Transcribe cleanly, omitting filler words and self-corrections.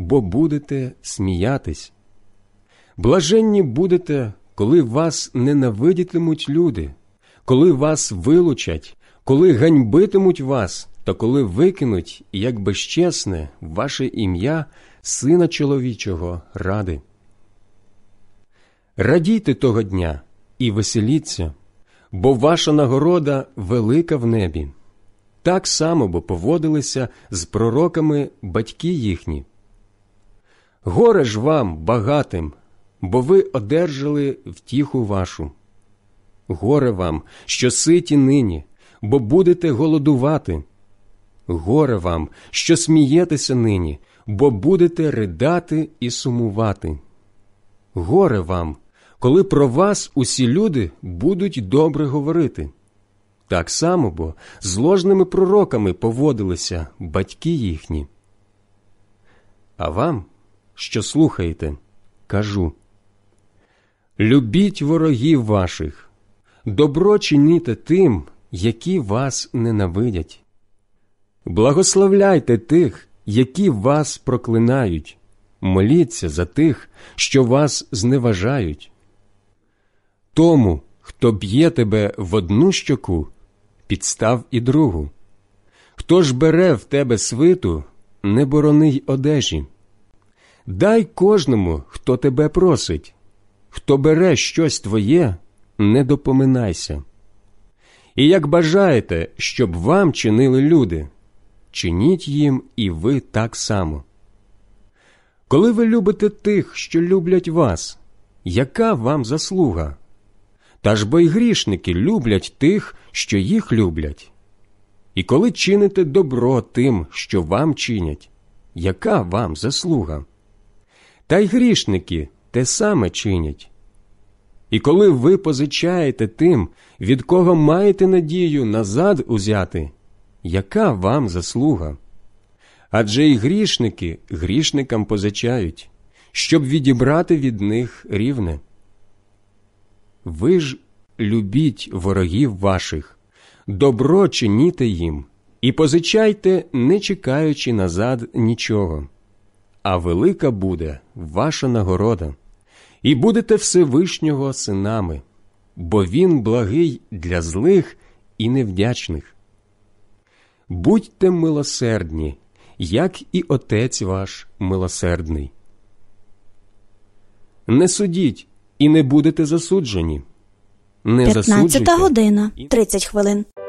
бо будете сміятись. Блаженні будете, коли вас ненавидітимуть люди, коли вас вилучать, коли ганьбитимуть вас, та коли викинуть, як безчесне, ваше ім'я Сина Чоловічого ради. Радійте того дня і веселіться, бо ваша нагорода велика в небі. Так само бо поводилися з пророками батьки їхні. Горе ж вам, багатим, бо ви одержали втіху вашу. Горе вам, що ситі нині, бо будете голодувати. Горе вам, що смієтеся нині, бо будете ридати і сумувати. Горе вам, коли про вас усі люди будуть добре говорити. Так само бо з ложними пророками поводилися батьки їхні. А вам, що слухаєте, кажу: любіть ворогів ваших, добро чиніте тим, які вас ненавидять. Благословляйте тих, які вас проклинають, моліться за тих, що вас зневажають. Тому, хто б'є тебе в одну щоку, підстав і другу. Хто ж бере в тебе свиту, не борони й одежі. Дай кожному, хто тебе просить. Хто бере щось твоє, не допоминайся. І як бажаєте, щоб вам чинили люди, чиніть їм і ви так само. Коли ви любите тих, що люблять вас, яка вам заслуга? Та ж бо й грішники люблять тих, що їх люблять. І коли чините добро тим, що вам чинять, яка вам заслуга? Та й грішники те саме чинять. І коли ви позичаєте тим, від кого маєте надію назад узяти, яка вам заслуга? Адже й грішники грішникам позичають, щоб відібрати від них рівне. Ви ж любіть ворогів ваших, добро чиніте їм, і позичайте, не чекаючи назад нічого. А велика буде ваша нагорода, і будете Всевишнього синами, бо він благий для злих і невдячних. Будьте милосердні, як і Отець ваш милосердний. Не судіть, і не будете засуджені. Не 15 година, 30 хвилин.